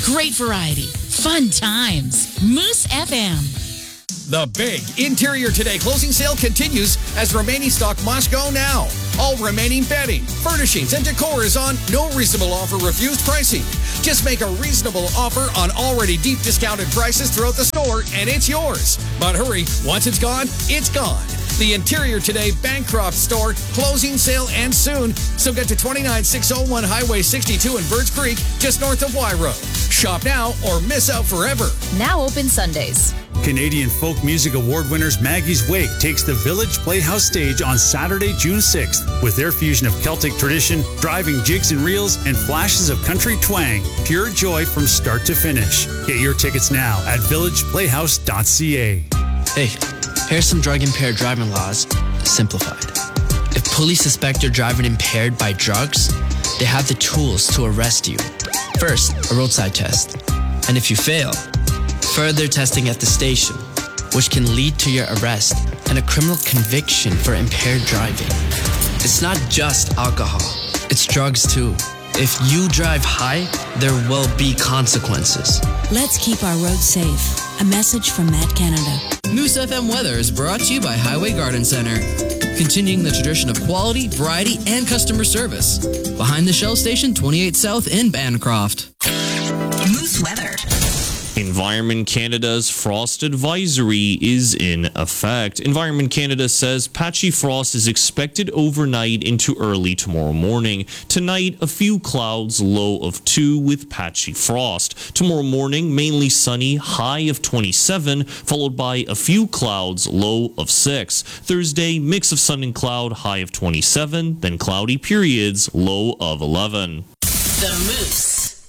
Great variety, fun times. Moose FM. The big Interior Today closing sale continues as remaining stock must go now. All remaining bedding, furnishings, and decor is on no reasonable offer refused pricing. Just make a reasonable offer on already deep discounted prices throughout the store and it's yours. But hurry, once it's gone, it's gone. The Interior Today Bancroft store closing sale ends soon, so get to 29601 Highway 62 in Birch Creek, just north of Y Road. Shop now or miss out forever. Now open Sundays. Canadian Folk Music Award winners Maggie's Wake takes the Village Playhouse stage on Saturday, June 6th with their fusion of Celtic tradition, driving jigs and reels, and flashes of country twang. Pure joy from start to finish. Get your tickets now at villageplayhouse.ca. Hey, here's some drug-impaired driving laws, simplified. If police suspect you're driving impaired by drugs, they have the tools to arrest you. First, a roadside test. And if you fail, further testing at the station, which can lead to your arrest and a criminal conviction for impaired driving. It's not just alcohol, it's drugs too. If you drive high, there will be consequences. Let's keep our roads safe. A message from Matt Canada. Moose FM Weather is brought to you by Highway Garden Center. Continuing the tradition of quality, variety, and customer service. Behind the Shell Station, 28 South in Bancroft. Moose weather. Environment Canada's frost advisory is in effect. Environment Canada says patchy frost is expected overnight into early tomorrow morning. Tonight, a few clouds, low of 2 with patchy frost. Tomorrow morning, mainly sunny, high of 27, followed by a few clouds, low of 6. Thursday, mix of sun and cloud, high of 27, then cloudy periods, low of 11. The Moose.